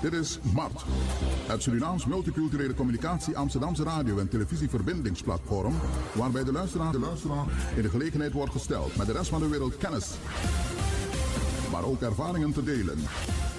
Dit is MART, het Surinaams Multiculturele Communicatie Amsterdamse radio- en televisieverbindingsplatform, waarbij de luisteraar in de gelegenheid wordt gesteld met de rest van de wereld kennis, maar ook ervaringen te delen.